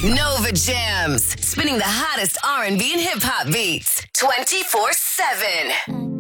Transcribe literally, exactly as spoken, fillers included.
Nova Jams, spinning the hottest R and B and hip hop beats twenty-four seven.